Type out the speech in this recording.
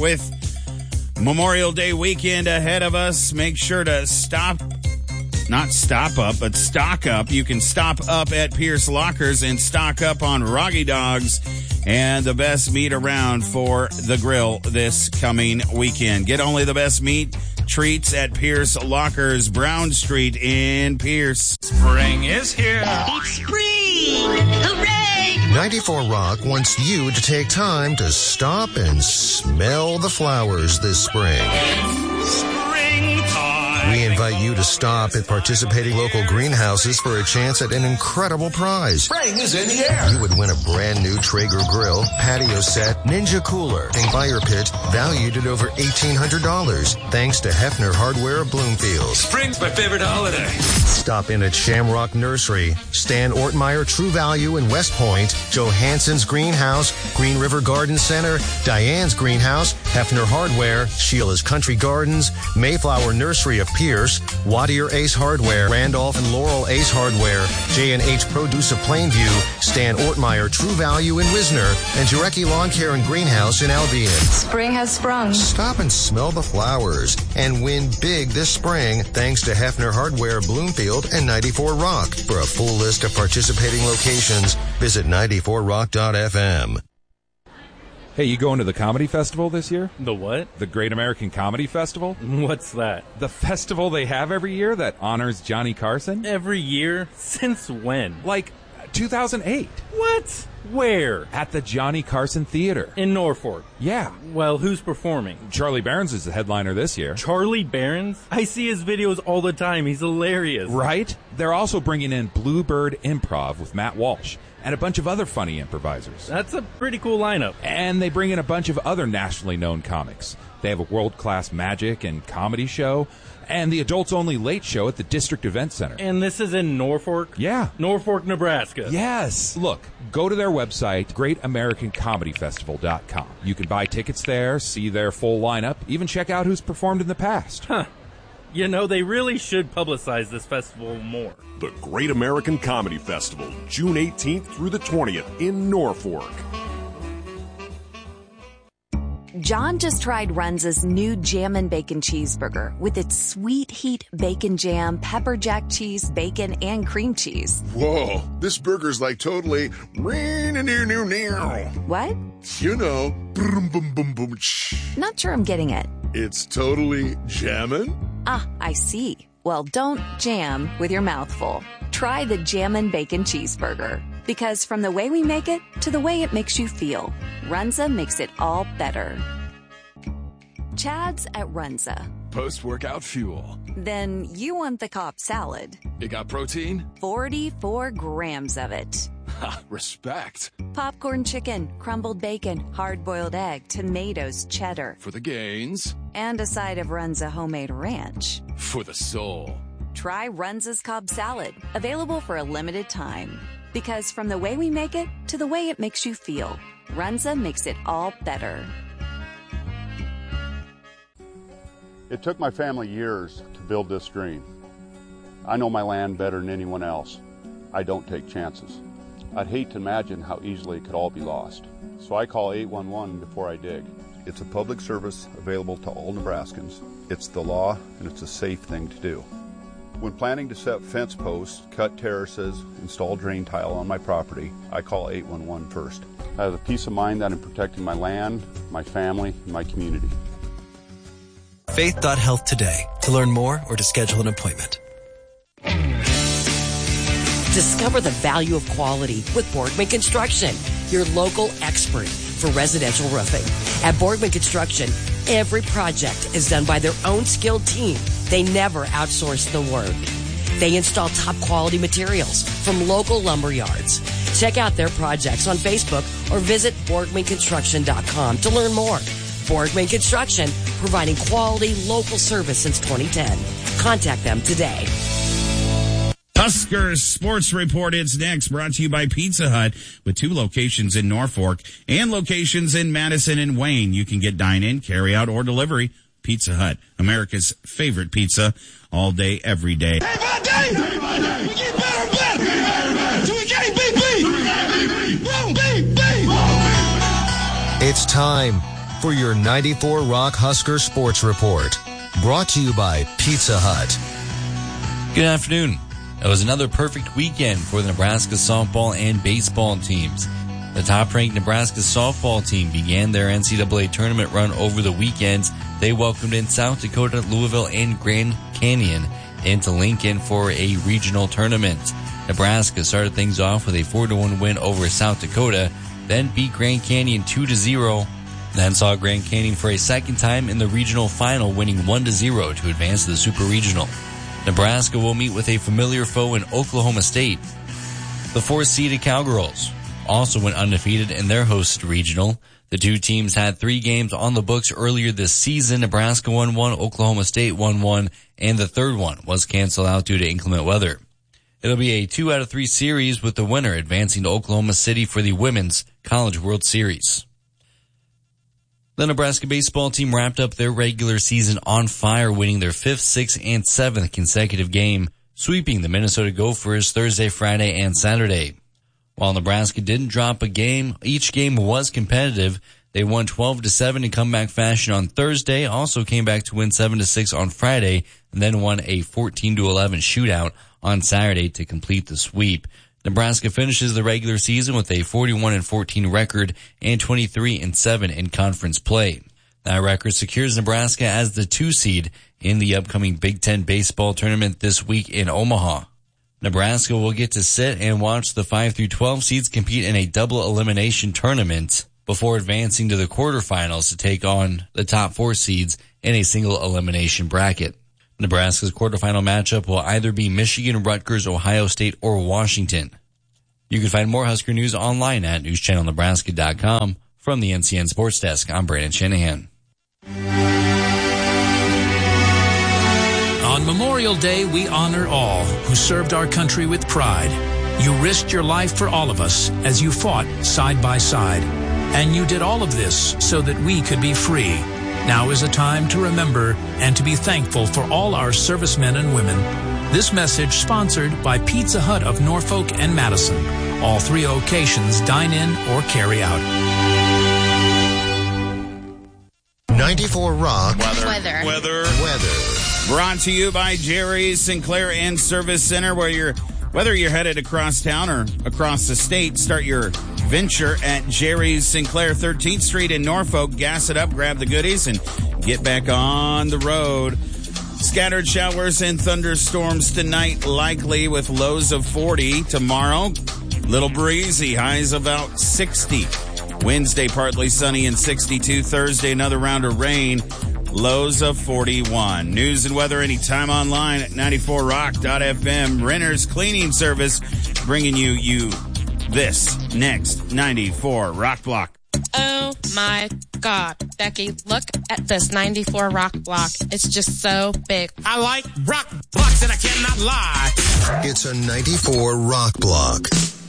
with Memorial Day weekend ahead of us. Make sure to stock up. You can stop up at Pierce Lockers and stock up on Roggy Dogs and the best meat around for the grill this coming weekend. Get only the best meat treats at Pierce Lockers, Brown Street in Pierce. Spring is here. It's spring! Hooray! 94 Rock wants you to take time to stop and smell the flowers this spring. We invite you to stop at participating local greenhouses for a chance at an incredible prize. Spring is in the air. You would win a brand new Traeger grill, patio set, Ninja cooler, and fire pit valued at over $1,800 thanks to Hefner Hardware of Bloomfield. Spring's my favorite holiday. Stop in at Shamrock Nursery, Stan Ortmeyer True Value in West Point, Johansson's Greenhouse, Green River Garden Center, Diane's Greenhouse, Hefner Hardware, Sheila's Country Gardens, Mayflower Nursery of Pierce, Wadier Ace Hardware, Randolph and Laurel Ace Hardware, J&H Produce of Plainview, Stan Ortmeyer True Value in Wisner, and Jarecki Lawn Care and Greenhouse in Albion. Spring has sprung. Stop and smell the flowers and win big this spring thanks to Hefner Hardware of Bloomfield and 94 Rock. For a full list of participating locations, visit 94rock.fm. Hey, you going to the comedy festival this year? The what? The Great American Comedy Festival? What's that? The festival they have every year that honors Johnny Carson? Every year? Since when? Like 2008. What? Where? At the Johnny Carson Theater. In Norfolk. Yeah. Well, who's performing? Charlie Barons is the headliner this year. Charlie Barons? I see his videos all the time. He's hilarious. Right? They're also bringing in Bluebird Improv with Matt Walsh and a bunch of other funny improvisers. That's a pretty cool lineup. And they bring in a bunch of other nationally known comics. They have a world-class magic and comedy show and the adults-only late show at the District Event Center. And this is in Norfolk? Yeah. Norfolk, Nebraska. Yes. Look, go to their website, GreatAmericanComedyFestival.com. You can buy tickets there, see their full lineup, even check out who's performed in the past. Huh. You know, they really should publicize this festival more. The Great American Comedy Festival, June 18th through the 20th in Norfolk. John just tried Runza's new Jammin' Bacon Cheeseburger with its sweet heat bacon jam, pepper jack cheese, bacon, and cream cheese. Whoa, this burger's like totally... What? You know, boom, boom, boom, boom. Not sure I'm getting it. It's totally jammin'? Ah, I see. Well, don't jam with your mouth full. Try the Jammin' Bacon Cheeseburger. Because from the way we make it to the way it makes you feel, Runza makes it all better. Chad's at Runza. Post-workout fuel. Then you want the Cobb salad. It got protein? 44 grams of it. Ha, respect. Popcorn chicken, crumbled bacon, hard-boiled egg, tomatoes, cheddar. For the gains. And a side of Runza homemade ranch. For the soul. Try Runza's Cobb salad. Available for a limited time. Because from the way we make it to the way it makes you feel, Runza makes it all better. It took my family years to build this dream. I know my land better than anyone else. I don't take chances. I'd hate to imagine how easily it could all be lost. So I call 811 before I dig. It's a public service available to all Nebraskans. It's the law, and it's a safe thing to do. When planning to set fence posts, cut terraces, install drain tile on my property, I call 811 first. I have the peace of mind that I'm protecting my land, my family, and my community. Faith.health today to learn more or to schedule an appointment. Discover the value of quality with Borgman Construction, your local expert for residential roofing. At Borgman Construction, every project is done by their own skilled team. They never outsource the work. They install top quality materials from local lumber yards. Check out their projects on Facebook or visit BorgmanConstruction.com to learn more. Borgman Construction, providing quality local service since 2010. Contact them today. Huskers Sports Report, it's next, brought to you by Pizza Hut with 2 locations in Norfolk and locations in Madison and Wayne. You can get dine-in, carry-out, or delivery. Pizza Hut, America's favorite pizza, all day, every day. Day by day, we get better and better. Till we get BB. Boom, BB. It's time for your 94 Rock Husker Sports Report. Brought to you by Pizza Hut. Good afternoon. It was another perfect weekend for the Nebraska softball and baseball teams. The top-ranked Nebraska softball team began their NCAA tournament run over the weekends. They welcomed in South Dakota, Louisville, and Grand Canyon into Lincoln for a regional tournament. Nebraska started things off with a 4-1 win over South Dakota, then beat Grand Canyon 2-0, then saw Grand Canyon for a second time in the regional final, winning 1-0 to advance to the Super Regional. Nebraska will meet with a familiar foe in Oklahoma State. The fourth-seeded Cowgirls also went undefeated in their host regional. The two teams had 3 games on the books earlier this season. Nebraska won 1, Oklahoma State won 1, and the third one was canceled out due to inclement weather. It'll be a 2 out of 3 series, with the winner advancing to Oklahoma City for the Women's College World Series. The Nebraska baseball team wrapped up their regular season on fire, winning their 5th, 6th, and 7th consecutive game, sweeping the Minnesota Gophers Thursday, Friday, and Saturday. While Nebraska didn't drop a game, each game was competitive. They won 12-7 in comeback fashion on Thursday, also came back to win 7-6 on Friday, and then won a 14-11 shootout on Saturday to complete the sweep. Nebraska finishes the regular season with a 41-14 record and 23-7 in conference play. That record secures Nebraska as the 2 seed in the upcoming Big Ten baseball tournament this week in Omaha. Nebraska will get to sit and watch the 5 through 12 seeds compete in a double elimination tournament before advancing to the quarterfinals to take on the top 4 seeds in a single elimination bracket. Nebraska's quarterfinal matchup will either be Michigan, Rutgers, Ohio State, or Washington. You can find more Husker news online at newschannelnebraska.com. From the NCN Sports Desk, I'm Brandon Shanahan. On Memorial Day, we honor all who served our country with pride. You risked your life for all of us as you fought side by side. And you did all of this so that we could be free. Now is a time to remember and to be thankful for all our servicemen and women. This message sponsored by Pizza Hut of Norfolk and Madison. All 3 locations dine in or carry out. 94 Rock. Weather. Brought to you by Jerry's Sinclair and Service Center, whether you're headed across town or across the state, start your venture at Jerry's Sinclair, 13th Street in Norfolk. Gas it up, grab the goodies, and get back on the road. Scattered showers and thunderstorms tonight, likely with lows of 40. Tomorrow, little breezy, highs about 60. Wednesday, partly sunny and 62. Thursday, another round of rain, lows of 41. News and weather anytime online at 94rock.fm. Renter's Cleaning Service bringing you this next 94 Rock Block. Oh my God, Becky, look at this 94 Rock Block. It's just so big. I like rock blocks and I cannot lie. It's a 94 Rock Block.